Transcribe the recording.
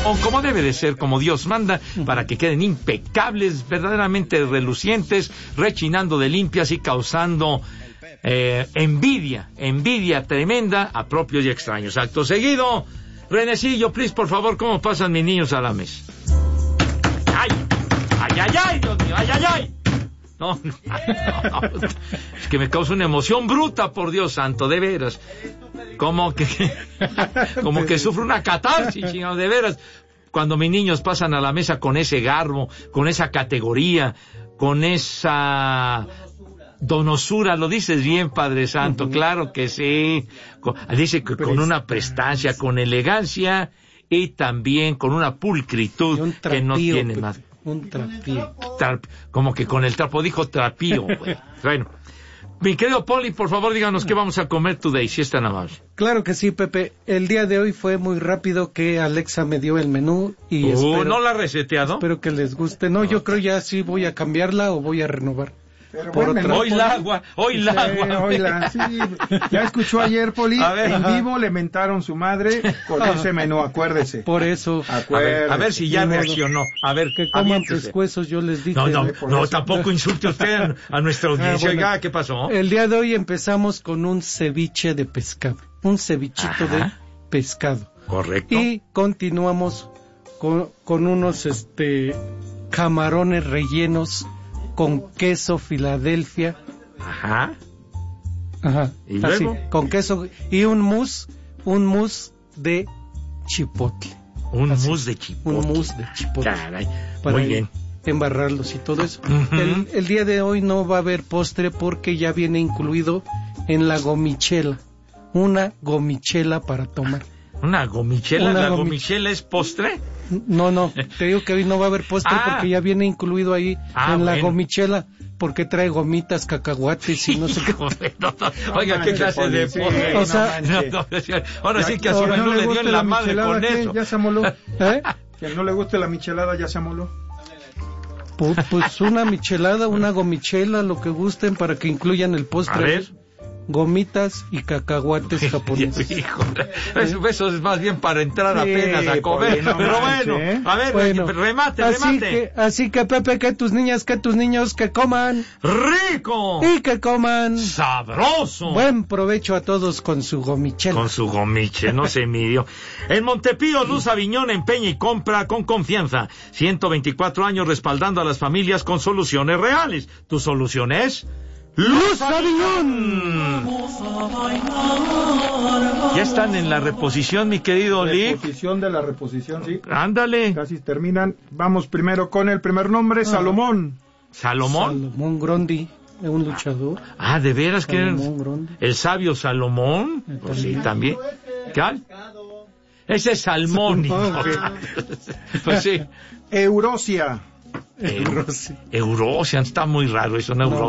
como debe de ser, como Dios manda, para que queden impecables, verdaderamente relucientes, rechinando de limpias y causando envidia tremenda a propios y extraños. Acto seguido, Renecillo, please, por favor, ¿cómo pasan mis niños a la mesa? ¡Ay! Dios mío! ¡Ay! No, es que me causa una emoción bruta, por Dios santo, de veras. Como que sufro una catarsis, chingado, de veras. Cuando mis niños pasan a la mesa con ese garbo, con esa categoría, con esa donosura, lo dices bien, Padre Santo, claro que sí. Dice que con una prestancia, con elegancia y también con una pulcritud que no tiene más. Un trapío. Como que con el trapo, dijo trapío, güey. Bueno, mi querido Poli, por favor, díganos qué vamos a comer today, si es tan amable. Claro que sí, Pepe. El día de hoy fue muy rápido que Alexa me dio el menú y ¿no la ha reseteado? Espero que les guste. No, yo creo ya sí voy a cambiarla o voy a renovar. Pero por bueno, hoy el agua. Sí, ya escuchó ayer, Poli, en vivo le mentaron su madre con ese menú, acuérdese. Por eso. A ver si ya reaccionó. A ver, que coman pescuezos, yo les dije. No, tampoco insulte usted a nuestra audiencia. Bueno, ¿qué pasó? El día de hoy empezamos con un ceviche de pescado. Un cevichito de pescado. Correcto. Y continuamos con unos camarones rellenos con queso Filadelfia. Ajá. ¿Y luego? Así, con queso y un mousse de chipotle. Un mousse de chipotle. Caray. Muy bien. Embarrarlos y todo eso. El día de hoy no va a haber postre porque ya viene incluido en la gomichela. Una gomichela para tomar. ¿Una gomichela? ¿La gomichela es postre? No, te digo que hoy no va a haber postre porque ya viene incluido ahí en la gomichela, porque trae gomitas, cacahuates y no sé qué. Oiga, ¿qué clase de postre? O sea, ahora sí que a su menú le dio en la madre con eso. Ya se amoló. Que no le guste la michelada, ya se amoló. Pues una michelada, una gomichela, lo que gusten para que incluyan el postre. A ver. Gomitas y cacahuates japoneses. Eso es más bien para entrar apenas a comer. Pero bueno, a ver, remate. Así que Pepe, que tus niñas, que tus niños, que coman rico y que coman sabroso. Buen provecho a todos con su gomichela. Con su gomiche, no se midió. En Montepío, Luz Aviñón empeña y compra con confianza. 124 años respaldando a las familias con soluciones reales. ¿Tu solución es? ¡Luz Aviñón! Ya están en la reposición, mi querido Lick. Reposición de la reposición, sí. Ándale. Casi terminan. Vamos primero con el primer nombre, Salomón. Salomón Grondi, un luchador. ¿De veras que Grondi. El sabio Salomón? Pues sí, también. ¿Qué? Ese es salmón. Pues sí. Eurosia. Eurosia, está muy raro eso, ¿no?